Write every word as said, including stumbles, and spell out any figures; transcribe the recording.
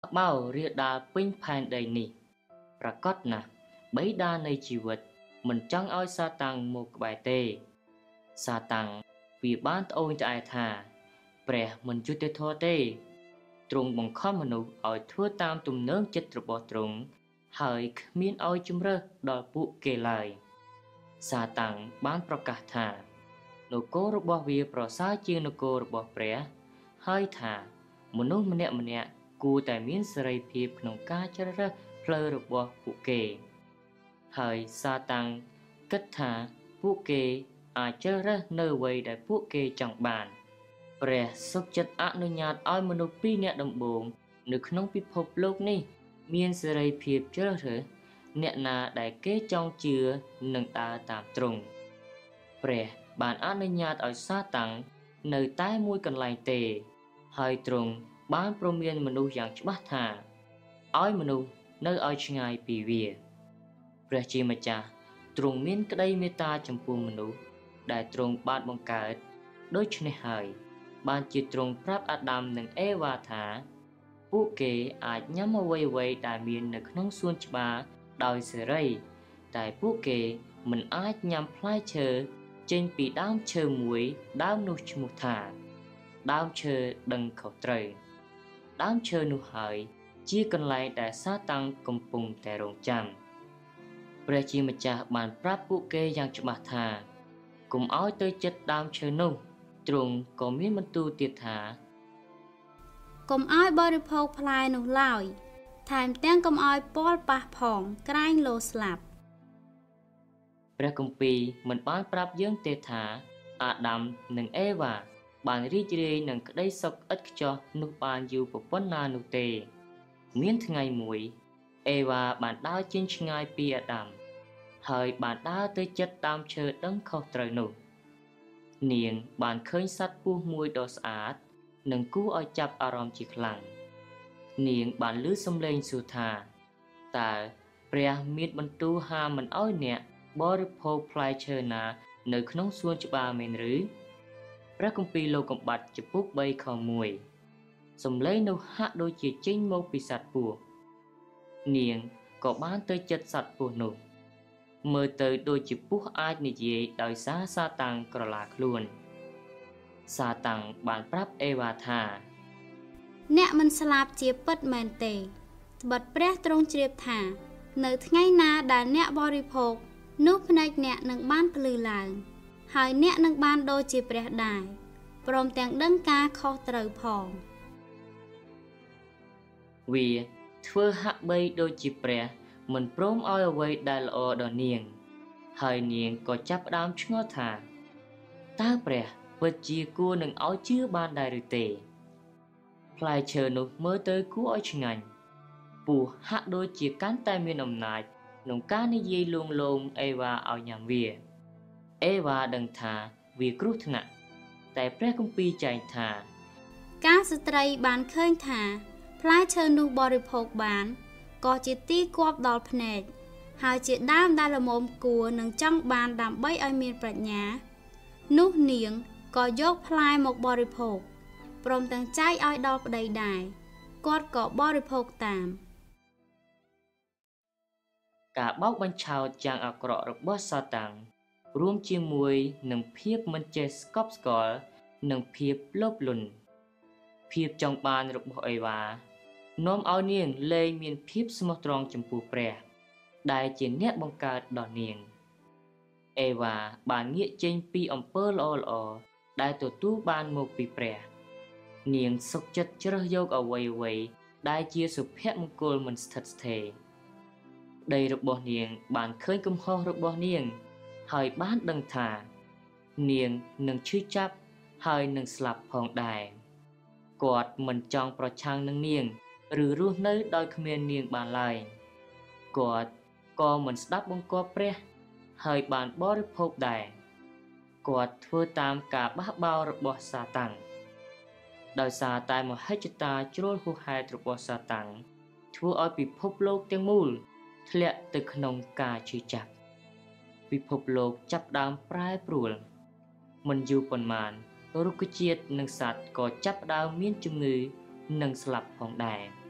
បោរាលដាលពេញផែនដីនេះប្រកបណាស់បិតានៃជីវិតមិនចង់ឲ្យសាតាំងមកក្បែរទេសាតាំងវាបានត្អូញត្អែថាព្រះមិនយុត្តិធម៌ទេទ្រង់បង្ខំមនុស្សឲ្យធ្វើតាមទំនើងចិត្តរបស់ទ្រង់ហើយគ្មានឲ្យជំរើសដល់ពួកគេឡើយសាតាំងបានប្រកាសថានគររបស់វាប្រសើរជាងនគររបស់ព្រះហើយថាមនុស្សម្នាក់ម្នាក់គួរតែមានសេរីភាពក្នុងការជ្រើសរើសផ្លូវរបស់ពួកគេហើយសាតាំងគិតថាពួកគេអាចជ្រើសរើសនៅអ្វីដែលពួកគេចង់បានព្រះសុខចិត្តអនុញ្ញាតឲ្យមនុស្សពីរនាក់ដំបូងនៅក្នុងពិភពលោកនេះមានសេរីភាពជ្រើសរើសអ្នកណាដែលគេចង់ជឿនិងដើរតាមទ្រង់ព្រះបានអនុញ្ញាតឲ្យសាតាំងនៅតែមួយកន្លែងទេហើយទ្រង់បានព្រមានមនុស្សយ៉ាងច្បាស់ថាឲ្យមនុស្សនៅឲ្យឆ្ងាយពីវាព្រះជាម្ចាស់ទ្រង់មានក្តីមេត្តាចំពោះមនុស្សដែលទ្រង់បានបង្កើតដូច្នេះហើយបានជាទ្រង់ប្រាប់អាដាមនិងអេវ៉ាថាពួកគេអាចញ៉ាំអ្វីអ្វីដែលមាននៅក្នុងសួនច្បារដោយសេរីតែពួកគេមិនអាចញ៉ាំផ្លែឈើចេញពីដើមឈើមួយដើមនោះឈ្មោះថាដើមឈើដឹងខុសត្រូវដើមឈើនោះហើយជាកន្លែងដែលសាតាំងកំពុងតែរងចាំព្រះជាម្ចាស់បានប្រាប់ពួកគេយ៉ាងច្បាស់ថាកុំឲ្យទៅចិត្តដើមឈើនោះទ្រង់ក៏មានបន្ទូលទៀតថាកុំឲ្យបរិភោគផ្លែនោះឡើយថែមទាំងកុំឲ្យពាល់ប៉ះផងក្រែងលោស្លាប់ព្រះគម្ពីរមិនបានប្រាប់យើងទេថាអាដាមនិងអេវ៉ាបានរីករាយនឹងក្តីសុខឥតខ្ចោះនោះបានយូរប៉ុណ្ណានោះទេមានថ្ងៃមួយអេវ៉ាបានដើរចេញឆ្ងាយពីអាដាមហើយបានដើរទៅជិតដើមឈើដឹងខុសត្រូវនោះនាងបានឃើញសត្វពស់មួយដ៏ស្អាតនិងគួរឲ្យចាប់អារម្មណ៍ជាខ្លាំងនាងបានឮសំឡេងសួរថាតើព្រះមានបន្ទូលហាមមិនឲ្យអ្នកបរិភោគផ្លែឈើណានៅក្នុងសួនច្បារមែនឬព្រះគម្ពីរលោកកំបាត់ចំពុកបីខមួយសំឡេងនោះហាក់ដូចជាចេញមកពីសត្វពស់នាងក៏បានទៅជិតសត្វពស់នោះមើលទៅដូចជាពស់អាចនិយាយដោយសារសាតាំងក្រឡាខ្លួនសាតាំងបានប្រាប់អេវ៉ាថាអ្នកមិនស្លាប់ជាពិតមែនទេត្បិតព្រះទ្រង់ជ្រាបថានៅថ្ងៃណាដែលអ្នកបរិភោគនោះភ្នែកអ្នកនឹងបានភ្លឺឡើងហើយអ្នកនឹងបានដូចជាព្រះដែរព្រមទាំងដឹងការខុសត្រូវផងវាធ្វើហាក់បីដូចជាព្រះមិនព្រមឲ្យអ្វីដែលល្អដល់នាងហើយនាងក៏ចាប់ផ្ដើមឆ្ងល់ថាតើព្រះពិតជាគួរនឹងឲ្យជឿបានដែរឬទេផ្លែឈើនោះមើលទៅគួរឲ្យឆ្ងាញ់ពស់ហាក់ដូចជាកាន់តែមានអំណាចក្នុងការនិយាយលួងលោមអេវ៉ាឲ្យញ៉ាំវាអេវ៉ាដឹងថាវាគ្រោះថ្នាក់តែព្រះគម្ពីរចែងថាការស្ត្រីបានឃើញថាផ្លែឈើនោះបរិភោគបានក៏ជាទីគាប់ដល់ភ្នែកហើយជាដើមដែលល្មមគួរនឹងចង់បានដើម្បីឲ្យមានប្រាជ្ញានោះនាងក៏យកផ្លែមកបរិភោគព្រមទាំងចែកឲ្យដល់ប្តីដែរគាត់ក៏បរិភោគតាមការបោកបញ្ឆោតយ៉ាងអាក្រក់របស់សាតាំងរួមជាមួយនឹងភាពមិនចេះស្កប់ស្កល់និងភាពលោភលន់ភាពចង់បានរបស់អេវ៉ានាំឲ្យនាងលែងមានភាពស្មោះត្រង់ចំពោះព្រះដែលជាអ្នកបង្កើតដល់នាងអេវ៉ាបានងាកចេញពីអំពើល្អល្អដែលទទួលបានមកពីព្រះនាងសុខចិត្តជ្រើសយកអ្វីអ្វីដែលជាសុភមង្គលមិនស្ថិតស្ថេរដីរបស់នាងបានឃើញកំហុសរបស់នាងហើយបានដឹងថានាងនឹងឈឺចាប់ហើយនឹងស្លាប់ផងដែរគាត់មិនចង់ប្រឆាំងនឹងនាងឬរស់នៅដោយគ្មាននាងបានឡើយគាត់ក៏មិនស្ដាប់បង្គាប់ព្រះហើយបានបរិភោគដែរគាត់ធ្វើតាមការបះបោររបស់សាតាំងដោយសារតែមហិច្ឆតាជ្រុលហួសហេតុរបស់សាតាំងធ្វើឲ្យពិភពលោកទាំងមូលធ្លាក់ទៅក្នុងការឈឺចាប់ពិភពលោកចាប់ផ្ដើមប្រែប្រួលមិនយូរប៉ុន្មានរុក្ខជាតិនិងសត្វក៏ចាប់ផ្ដើមមានជំងឺនិងស្លាប់ផងដែរ